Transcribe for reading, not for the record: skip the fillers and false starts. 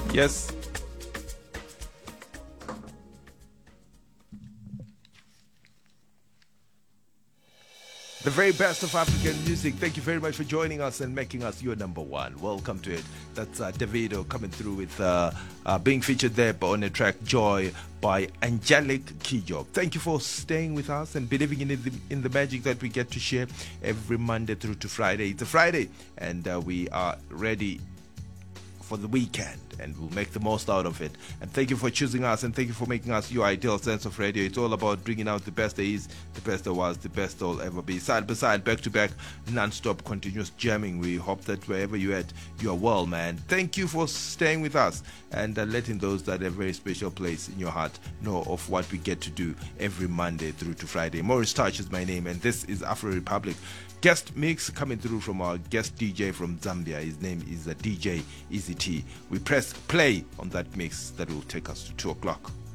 Yes. The very best of African music. Thank you very much for joining us and making us your number one. Welcome to it. That's Davido coming through with being featured there on the track Joy by Angelic Kidjo. Thank you for staying with us and believing in the magic that we get to share every Monday through to Friday. It's a Friday and we are ready for the weekend, and we'll make the most out of it. And thank you for choosing us, and thank you for making us your ideal sense of radio. It's all about bringing out the best there is, the best there was, the best there'll ever be. Side by side, back to back, non-stop, continuous jamming. We hope that wherever you're at, you are well, man. Thank you for staying with us and letting those that have a very special place in your heart know of what we get to do every Monday through to Friday. Morris Touch is my name, and this is Afro Republic. Guest mix coming through from our guest DJ from Zambia. His name is DJ Easy T. We press play on that mix that will take us to 2 o'clock.